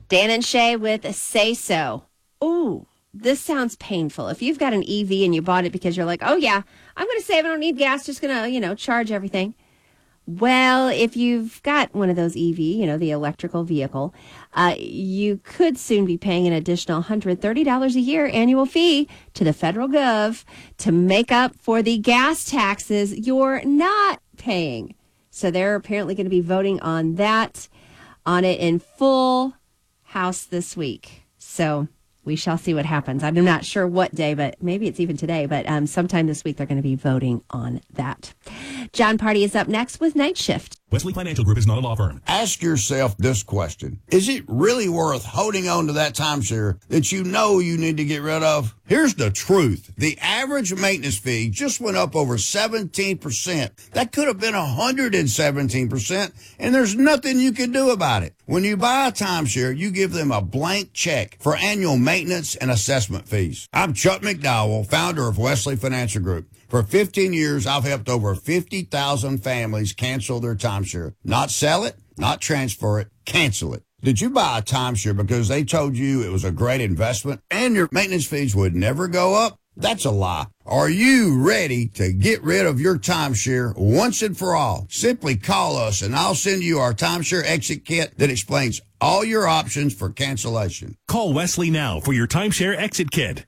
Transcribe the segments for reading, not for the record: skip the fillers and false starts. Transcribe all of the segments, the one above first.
Dan and Shay with Say So. Ooh, this sounds painful. If you've got an EV and you bought it because you're like, oh yeah, I'm going to save, I don't need gas, just going to, charge everything. Well, if you've got one of those EV, the electrical vehicle, you could soon be paying an additional $130 a year annual fee to the federal gov to make up for the gas taxes you're not paying. So they're apparently going to be voting on it in full House this week. So we shall see what happens. I'm not sure what day, but maybe it's even today. But sometime this week, they're going to be voting on that. John Party is up next with Night Shift. Wesley Financial Group is not a law firm. Ask yourself this question. Is it really worth holding on to that timeshare that you know you need to get rid of? Here's the truth. The average maintenance fee just went up over 17%. That could have been 117%, and there's nothing you can do about it. When you buy a timeshare, you give them a blank check for annual maintenance and assessment fees. I'm Chuck McDowell, founder of Wesley Financial Group. For 15 years, I've helped over 50,000 families cancel their timeshare. Not sell it, not transfer it, cancel it. Did you buy a timeshare because they told you it was a great investment and your maintenance fees would never go up? That's a lie. Are you ready to get rid of your timeshare once and for all? Simply call us and I'll send you our timeshare exit kit that explains all your options for cancellation. Call Wesley now for your timeshare exit kit.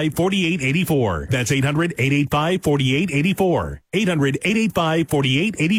800-885-4884. That's 800-885-4884. 800-885-4884.